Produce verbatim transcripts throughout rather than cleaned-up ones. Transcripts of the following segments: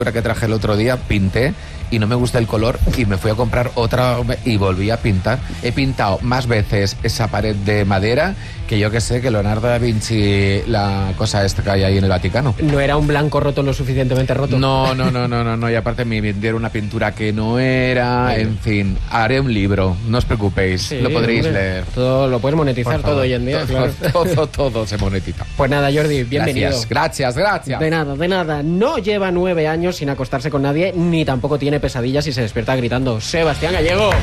que traje el otro día, pinté y no me gusta el color y me fui a comprar otra y volví a pintar. He pintado más veces esa pared de madera que yo que sé, que Leonardo da Vinci, la cosa esta que hay ahí en el Vaticano. ¿No era un blanco roto lo suficientemente roto? No, no, no, no, no, no. Y aparte me vendieron una pintura que no era, Ay. en fin. Haré un libro, no os preocupéis, Sí, lo podréis hombre, leer. Todo lo puedes monetizar Por todo favor. hoy en día, todo, claro. Todo, todo, todo se monetiza. Pues nada, Jordi, bienvenido. Gracias, gracias, gracias. De nada, de nada. No lleva nueve años sin acostarse con nadie, ni tampoco tiene pesadillas y se despierta gritando Sebastián Gallego.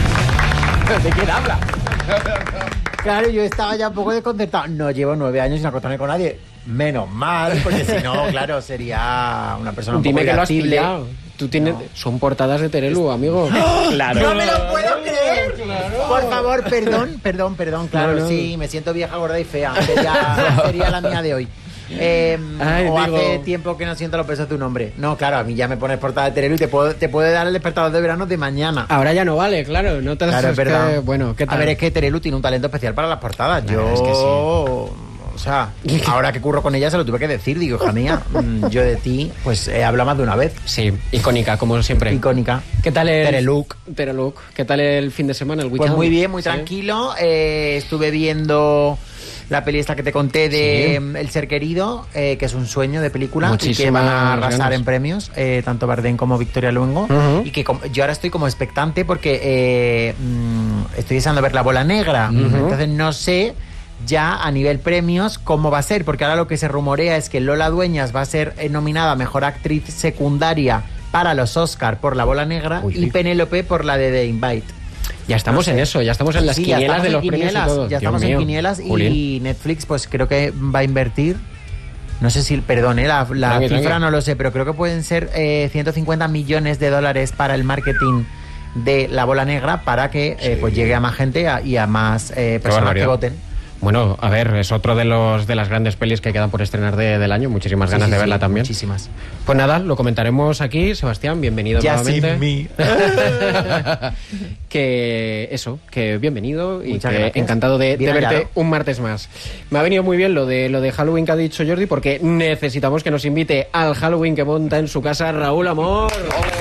¿De quién habla? Claro, yo estaba ya un poco desconcertado. No llevo nueve años sin acostarme con nadie. Menos mal, porque si no, claro, sería una persona un Dime poco que lo has irascible. pillado. Tú tienes... No. Son portadas de Terelu, amigo. Claro. ¡No me lo puedo creer! Por favor, perdón, perdón, perdón. Claro, No, no. sí, me siento vieja, gorda y fea. Sería, sería la mía de hoy. Eh, Ay, o digo- hace tiempo que no siento los pesos de un hombre. No, claro, a mí ya me pones portada de Terelu y te puedo, te puede dar el despertador de verano de mañana. Ahora ya no vale, claro. No te Claro, es que- verdad. Bueno, ¿qué tal? A ver, es que Terelu tiene un talento especial para las portadas. La Yo, verdad es que sí. o sea, ahora que curro con ella se lo tuve que decir. Digo, hija mía, mm, yo de ti, pues he hablado más de una vez. Sí, icónica, como siempre. Icónica. ¿Qué tal el... Tereluk. Tereluk. ¿Qué tal el fin de semana, el Pues weekend? muy bien, muy Sí. tranquilo. Eh, estuve viendo la peli esta que te conté de Sí. El ser querido, eh, que es un sueño de película y que Muchísimas van a arrasar ganas. en premios, eh, tanto Bardem como Victoria Luengo. Ujú. Y que com- yo ahora estoy como expectante porque eh, mm, estoy deseando ver La bola negra. Ujú. Entonces no sé ya a nivel premios cómo va a ser, porque ahora lo que se rumorea es que Lola Dueñas va a ser eh, nominada a Mejor Actriz Secundaria para los Oscar por La bola negra Uy, y sí. Penélope por la de The Invite. Ya estamos No sé. en eso, ya estamos en las Sí, ya quinielas estamos de en los premios quinielas, y todo. Ya Dios estamos mío. en quinielas Julián. y Netflix pues creo que va a invertir, no sé si, perdón, eh, la, la Tranqui, cifra tranqui. no lo sé, pero creo que pueden ser eh, ciento cincuenta millones de dólares para el marketing de La bola negra para que eh, pues llegue a más gente a- y a más eh, personas que barbaridad. voten. Bueno, a ver, es otro de los de las grandes pelis que quedan por estrenar de- del año. Muchísimas Sí, ganas sí, de sí, verla también. Muchísimas. Pues nada, lo comentaremos aquí. Sebastián, bienvenido Ya nuevamente. sin mí. Que eso, que bienvenido y Muchas que gracias. encantado de, de Bien verte hallado. un martes más. Me ha venido muy bien lo de lo de Halloween que ha dicho Jordi, porque necesitamos que nos invite al Halloween que monta en su casa Raúl Amor.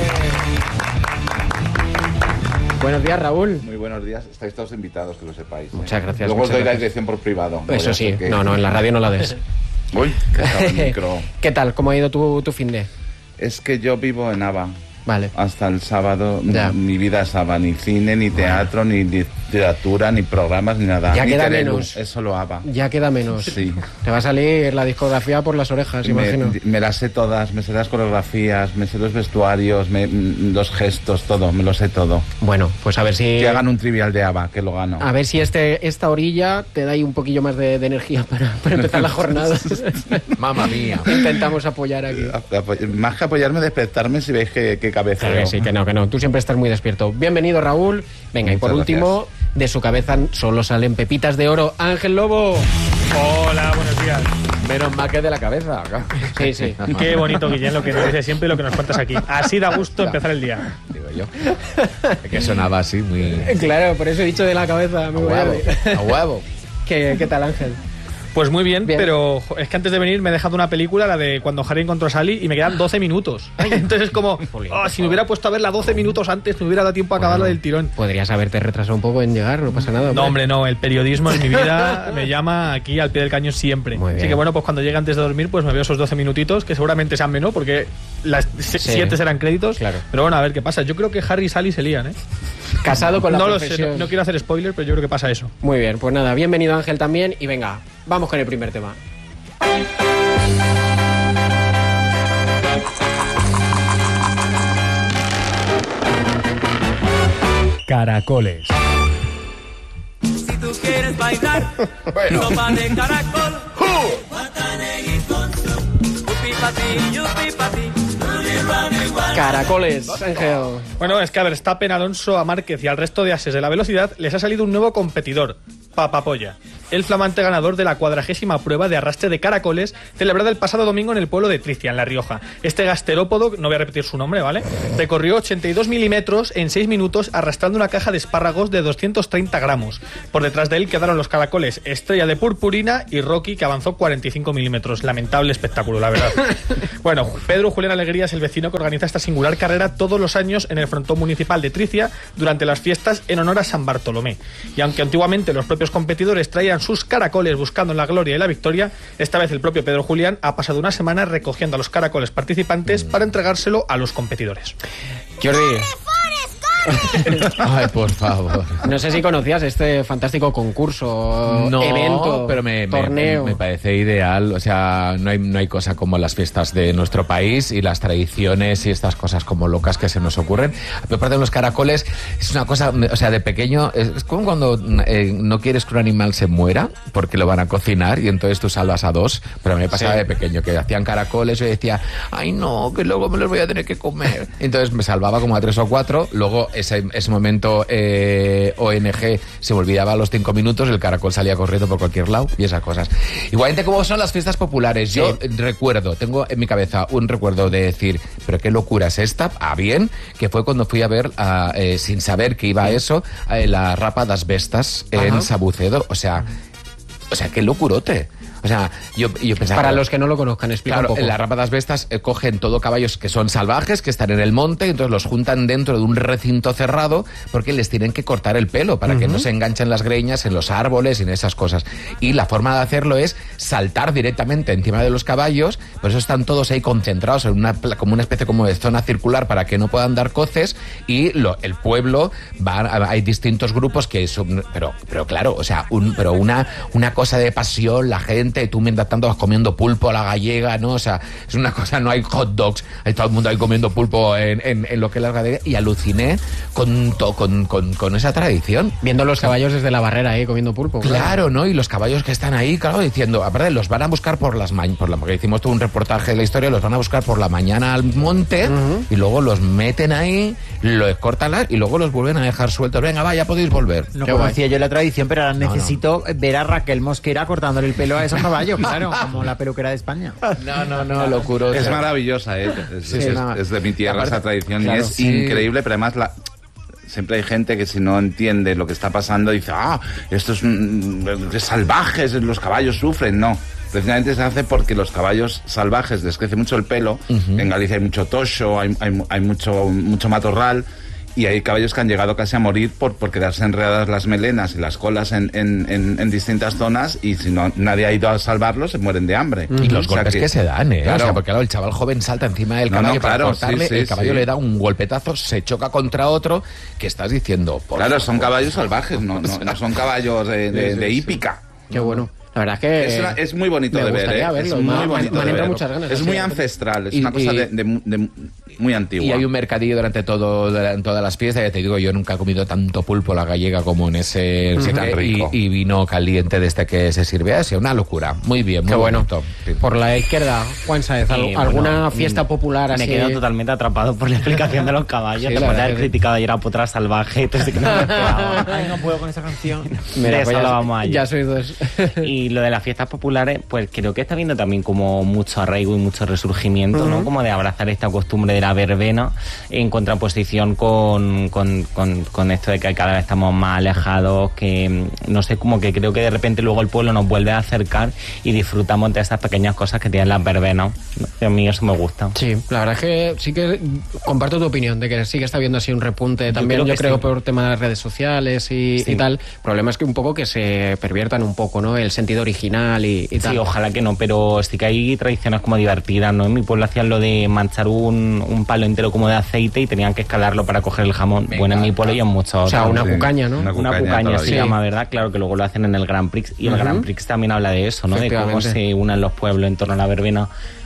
Buenos días, Raúl. Muy buenos días, estáis todos invitados, que lo sepáis. ¿eh? Muchas gracias, Luego os muchas doy la gracias. dirección por privado. No Eso vaya a sí, ser que- no, no, en la radio no la des. Uy, que estaba el micro. ¿Qué tal? ¿Cómo ha ido tu, tu fin de? Es que yo vivo en Ava. Vale. Hasta el sábado, Ya. mi vida es Ava, ni cine, ni teatro, ni literatura, ni programas, ni nada. Ya Ni queda Terelu, menos. es solo Ava. Ya queda menos. Sí. Te va a salir la discografía por las orejas, Me, imagino. me las sé todas, me sé las coreografías, me sé los vestuarios, me- mm, los gestos, todo, me lo sé todo. Bueno, pues a ver si... Que hagan un trivial de Ava, que lo gano. A ver si este, esta orilla te da ahí un poquillo más de, de energía para, para empezar la jornada. Mamma mía. Intentamos apoyar aquí. Apo- Más que apoyarme, despertarme si veis que, que cabeza. Claro que sí, que no, que no. Tú siempre estás muy despierto. Bienvenido, Raúl. Venga, y por Muchas último, de su cabeza solo salen pepitas de oro. Ángel Lobo. Hola, buenos días. Menos mal que de la cabeza. Sí, sí. Qué bonito, Guillén, lo que nos dices siempre y lo que nos cuentas aquí. Así da gusto empezar el día. Digo yo. Es que sonaba así muy... Claro, por eso he dicho de la cabeza. A amigo huevo, Jordi. a huevo. ¿Qué, ¿Qué tal, Ángel? Pues muy bien, Bien. pero jo, es que antes de venir me he dejado una película, la de Cuando Harry encontró a Sally, y me quedan doce minutos. Entonces es como, Jolín, oh, por si me hubiera puesto a verla doce minutos antes, me hubiera dado tiempo a acabarla Bueno, del tirón. Podrías haberte retrasado un poco en llegar, no pasa nada. No, hombre, no, el periodismo en mi vida me llama aquí al pie del cañón siempre. Muy Así bien. que bueno, pues cuando llegue antes de dormir, pues me veo esos doce minutitos, que seguramente sean menos, porque las Sí. siete serán créditos. Claro. Pero bueno, a ver qué pasa. Yo creo que Harry y Sally se lían, ¿eh? Casado con la No lo sé, profesión. no, no quiero hacer spoiler, pero yo creo que pasa eso. Muy bien, pues nada, bienvenido Ángel también y venga, vamos con el primer tema. Caracoles. Si tú quieres bailar, Bueno. sopa de caracol. Guatanegui con su yupi pati, yupi pati, rudy, runny, guan. Caracoles, Ángel. Bueno, es que a Verstappen, Alonso, a Márquez y al resto de ases de la velocidad les ha salido un nuevo competidor, Papapolla. el flamante ganador de la cuadragésima prueba de arrastre de caracoles celebrada el pasado domingo en el pueblo de Tricia, en La Rioja. Este gasterópodo, no voy a repetir su nombre, ¿vale?, recorrió ochenta y dos milímetros en seis minutos arrastrando una caja de espárragos de doscientos treinta gramos. Por detrás de él quedaron los caracoles Estrella de Purpurina y Rocky, que avanzó cuarenta y cinco milímetros. Lamentable espectáculo, la verdad. Bueno, Pedro Julián Alegría es el vecino que organiza esta singular carrera todos los años en el frontón municipal de Tricia durante las fiestas en honor a San Bartolomé. Y aunque antiguamente los propios competidores traían sus caracoles buscando la gloria y la victoria, esta vez el propio Pedro Julián ha pasado una semana recogiendo a los caracoles participantes para entregárselo a los competidores. Jordi, Ay, por favor. no sé si conocías este fantástico concurso, No, evento, pero me, me- torneo. me parece ideal. O sea, no hay, no hay cosa como las fiestas de nuestro país y las tradiciones y estas cosas como locas que se nos ocurren. Aparte de los caracoles, es una cosa, o sea, de pequeño, es, es como cuando eh, no quieres que un animal se muera porque lo van a cocinar y entonces tú salvas a dos. Pero a mí me pasaba Sí. de pequeño que hacían caracoles y yo decía, ay no, que luego me los voy a tener que comer. Entonces me salvaba como a tres o cuatro. Luego ese, ese momento eh, O N G se me olvidaba a los cinco minutos, el caracol salía corriendo por cualquier lado y esas cosas. Igualmente, como son las fiestas populares, yo Sí. recuerdo, tengo en mi cabeza un recuerdo de decir, pero qué locura es esta, ah bien, que fue cuando fui a ver, a, eh, sin saber que iba a eso, a la Rapa das Vestas en Ajá. Sabucedo, o sea, o sea, qué locurote. O sea, yo, yo pensaba... Para los que no lo conozcan, explica Claro, un poco. en la Rapa das Vestas eh, cogen todo caballos que son salvajes, que están en el monte, y entonces los juntan dentro de un recinto cerrado porque les tienen que cortar el pelo para que no se enganchen las greñas en los árboles y en esas cosas. Y la forma de hacerlo es saltar directamente encima de los caballos, por eso están todos ahí concentrados en una pla- como una especie como de zona circular para que no puedan dar coces, y lo, el pueblo va, hay distintos grupos que son, pero pero claro, o sea, un, pero una una cosa de pasión, la gente, tú mientras tanto vas comiendo pulpo a la gallega, ¿no? O sea, es una cosa, no hay hot dogs, hay todo el mundo ahí comiendo pulpo en, en, en lo que es la gallega, y aluciné con, to- con, con, con esa tradición. Viendo los caballos desde la barrera ahí comiendo pulpo. Claro, ¿no? Y los caballos que están ahí, claro, diciendo, aparte, los van a buscar por las mañanas, por la, porque hicimos todo un reportaje de la historia, los van a buscar por la mañana al monte, y luego los meten ahí, los cortan la- y luego los vuelven a dejar sueltos. Venga, va, ya podéis volver. No Qué conocía yo la tradición, pero ahora No, necesito ver a Raquel Mosquera cortándole el pelo a esos caballos, claro, como la peluquera de España. No, no, no, locuro. Es maravillosa, ¿eh? Es, Sí, es- sí. es- es de mi tierra Aparte- esa tradición claro, y es sí. increíble, pero además la... Siempre hay gente que si no entiende lo que está pasando dice, ah, esto es, mm, es salvajes, los caballos sufren. No, precisamente se hace porque los caballos salvajes les crece mucho el pelo. En Galicia hay mucho tocho, hay, hay, hay mucho, mucho matorral. Y hay caballos que han llegado casi a morir por, por quedarse enredadas las melenas y las colas en, en, en, en distintas zonas, y si no nadie ha ido a salvarlos, se mueren de hambre. Y los O sea golpes que, se dan, ¿eh? Claro. O sea, porque claro, el chaval joven salta encima del No, caballo no, para claro, cortarle, sí, sí, el caballo sí. le da un golpetazo, se choca contra otro, que estás diciendo... por Claro, son favor. caballos salvajes, no, no, no son caballos de, de, de hípica. Qué bueno. La verdad es que... Es, una- es muy bonito me de ver, gustaría ¿eh? verlo. Es Me muy han- bonito me han de entrado ver. muchas ganas, Es así, muy de- ancestral, es Y- una cosa y- de, de- de- muy antigua. Y hay un mercadillo durante todo en todas las fiestas. Ya te digo, yo nunca he comido tanto pulpo a la gallega como en ese Mm, tan y, rico. y vino caliente desde que se sirve así, una locura. Muy bien, muy Qué bueno. bonito. Sí. Por la izquierda, Juan Sáez, ¿al- Eh, ¿alguna bueno, fiesta mm, popular así? Me quedo totalmente atrapado por la explicación de los caballos. Sí, la Después de verdad haber que- criticado ayer a Potra Salvaje, entonces que no me esperaba. Ay, no puedo con esa canción. Mira, de pues eso ya, lo vamos ayer. ya sois dos. Y lo de las fiestas populares, pues creo que está viendo también como mucho arraigo y mucho resurgimiento, ¿no? Como de abrazar esta costumbre de la verbena en contraposición con, con, con, con esto de que cada vez estamos más alejados, que no sé, como que creo que de repente luego el pueblo nos vuelve a acercar y disfrutamos de esas pequeñas cosas que tienen las verbenas, ¿no? A mí eso me gusta. Sí, la verdad es que sí que comparto tu opinión de que sí que está habiendo así un repunte también, creo yo que creo, sí. por tema de las redes sociales y, Sí. y tal. El problema es que un poco que se perviertan un poco, ¿no? El sentido original y, y tal. Sí, ojalá que no, pero sí que hay tradiciones como divertidas, ¿no? En mi pueblo hacían lo de manchar un, un palo entero como de aceite y tenían que escalarlo para coger el jamón. Me Bueno, en mi encanta. pueblo y en muchos O sea, otros. una Sí, cucaña, ¿no? una Una cucaña cucaña toda la se vida. llama, ¿verdad? Claro que luego lo hacen en el Grand Prix. Y el Grand Prix también habla de eso, ¿no? De cómo Efectivamente. se unen los pueblos en torno a la verbena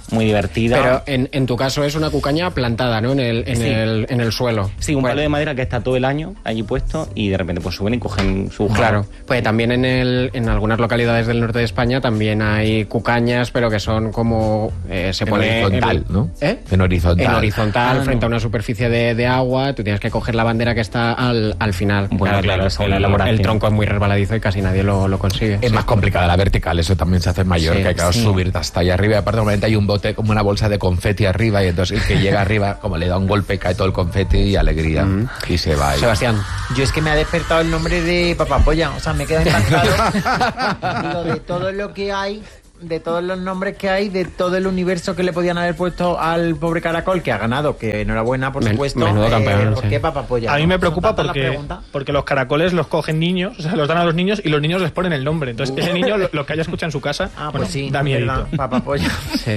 muy divertido. Pero en, en tu caso es una cucaña plantada, ¿no? En el, en Sí. el, en el suelo. Sí, un Pues- palo de madera que está todo el año allí puesto y de repente pues suben y cogen su jabón. Claro, pues también en, el, en algunas localidades del norte de España también hay cucañas, pero que son como... eh, se En pone horizontal, el- ¿no? ¿Eh? En horizontal. En horizontal, Ah, frente no. a una superficie de, de agua, tú tienes que coger la bandera que está al, al final. Bueno, claro, esa es la el, elaboración. el tronco es muy resbaladizo y casi nadie lo, lo consigue. Es Sí. más complicada la vertical, eso también se hace mayor, Sí, que hay que sí. subir hasta allá arriba. Y aparte, normalmente hay un bote, como una bolsa de confeti arriba, y entonces el que llega arriba, como le da un golpe, cae todo el confeti y alegría. Y se va. ahí. Sebastián. Yo es que me ha despertado el nombre de Papapolla, o sea, me queda impactado. Digo, de todo lo que hay, de todos los nombres que hay, de todo el universo que le podían haber puesto al pobre caracol, que ha ganado, que enhorabuena, por Men- supuesto. menudo campeón, ¿Por sí. qué Papapolla? A mí me preocupa ¿Son tantas las porque, preguntas? porque los caracoles los cogen niños, o sea, los dan a los niños y los niños les ponen el nombre. Entonces, ese niño, lo, lo que haya escuchado en su casa, Ah, bueno, pues sí, da es miedo. verdad, Papapolla. Sí.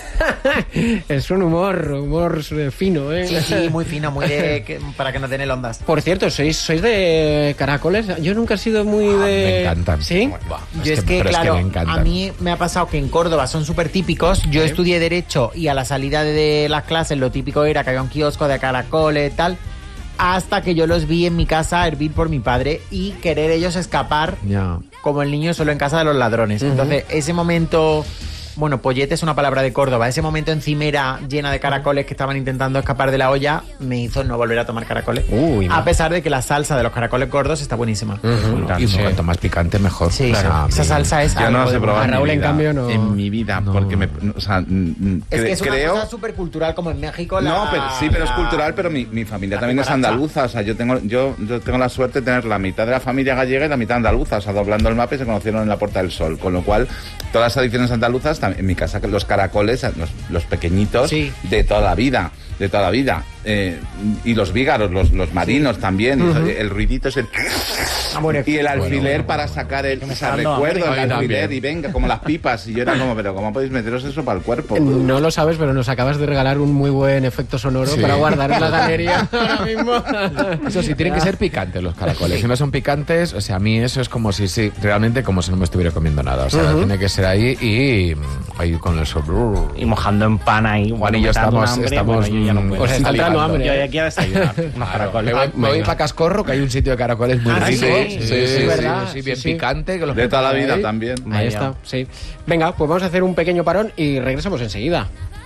Es un humor, humor eh, fino, ¿eh? Sí, sí, muy fino, muy de, que- para que no den el ondas. Por cierto, ¿sois, ¿sois de caracoles? Yo nunca he sido muy de... Me encantan. ¿Sí? Buah, Yo es que, pero claro, me encantan. a mí me ha pasado que en Córdoba son súper típicos. Yo estudié Derecho y a la salida de las clases lo típico era que había un kiosco de caracoles y tal. Hasta que yo los vi en mi casa hervir por mi padre y querer ellos escapar Ya. como el niño solo en casa de los ladrones. Entonces, ese momento... Bueno, pollete es una palabra de Córdoba. Ese momento encimera llena de caracoles que estaban intentando escapar de la olla me hizo no volver a tomar caracoles. Uy, a no. pesar de que la salsa de los caracoles gordos está buenísima. Y cuanto más picante, mejor. Sí, O sea, esa a mí- salsa es Yo no algo las he de- probado A en mi Raúl, en vida. cambio, no. En mi vida, No. porque me... O sea, mm, Es cre- que es una creo... cosa súper cultural como en México. La, No, pero, sí, pero es la- cultural, pero mi, mi familia la también es cucaracha. andaluza. O sea, yo tengo, yo, yo tengo la suerte de tener la mitad de la familia gallega y la mitad andaluza. O sea, doblando el mapa y se conocieron en la Puerta del Sol. Con lo cual, todas las tradiciones andaluzas, tam- en mi casa, que los caracoles, los, los pequeñitos, Sí. de toda la vida. De toda la vida. Eh, y los vígaros, los, los marinos también. Y, o sea, el ruidito es el... Ah, bueno, Y el alfiler bueno, para sacar el... O sea, está dando recuerdo hambre. el A mí alfiler también. y venga, como las pipas. Y yo era como, pero ¿cómo podéis meteros eso para el cuerpo? No lo sabes, pero nos acabas de regalar un muy buen efecto sonoro Sí. para guardar en la galería ahora mismo. Eso sí, tienen que ser picantes los caracoles. Si no son picantes, o sea, a mí eso es como si, sí, realmente como si no me estuviera comiendo nada. O sea, tiene que ser ahí y mm, ahí con el sol. Y mojando en pan ahí. Juan y yo estamos, estamos yo ya no mm, puedo. Os está entrando hambre. Yo ya quiero desayunar. Unos Claro, caracoles. me voy, me voy para Cascorro, que hay un sitio de caracoles muy Ah, rico. sí, sí, sí, sí, ¿verdad? sí, bien Sí, sí. picante. Que los De toda la ponen vida ahí. también. Ahí Vaya. está, sí. Venga, pues vamos a hacer un pequeño parón y regresamos enseguida.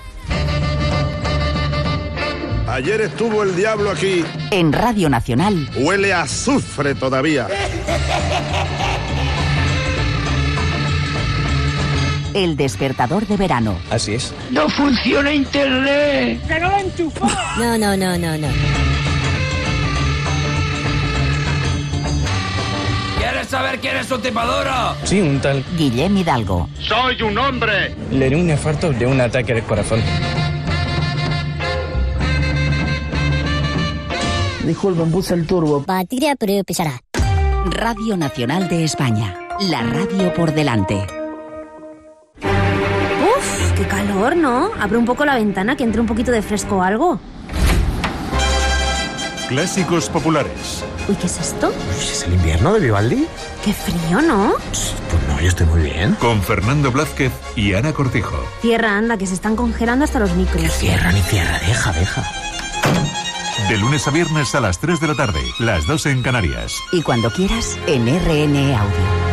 Ayer estuvo el diablo aquí. En Radio Nacional, Huele a azufre todavía. el despertador de verano. Así es. ¡No funciona internet! No, no, no, no, no. ¿Quieres saber quién es su tipadora? Sí, un tal. Guillem Hidalgo. ¡Soy un hombre! Le dio un infarto de un ataque al corazón. Disculpen, puse el turbo. Batería pero pesará. Radio Nacional de España. La radio por delante. Uf, qué calor, ¿no? Abre un poco la ventana que entre un poquito de fresco o algo. Clásicos populares. Uy, ¿qué es esto? ¿Es el invierno de Vivaldi? Qué frío, ¿no? Pues no, yo estoy muy bien. Con Fernando Blázquez y Ana Cortijo. Tierra, anda, que se están congelando hasta los micros. Cierra ni cierra, deja, deja. De lunes a viernes a las tres de la tarde, las dos en Canarias. Y cuando quieras, en R N Audio.